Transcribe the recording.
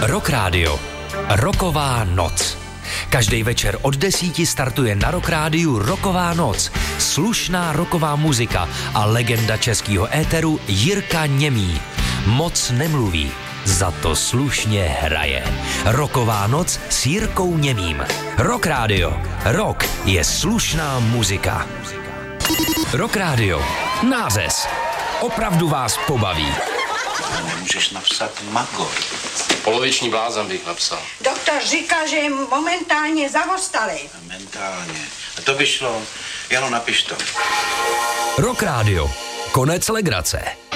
Rock Radio. Rocková noc. Každý večer od 10 startuje na Rock Rádiu Rocková noc. Slušná rocková muzika a legenda českého éteru Jirka Němý. Moc nemluví, za to slušně hraje. Rocková noc s Jirkou Němým. Rock Radio. Rock je slušná muzika. Rock Radio. Nářez. Opravdu vás pobaví. Nemůžeš napsat Magor. Poloviční blázen bych napsal. Doktor říká, že je momentálně zavostalý. Momentálně. A to by šlo. Jano, napiš to. Rock Radio. Konec legrace.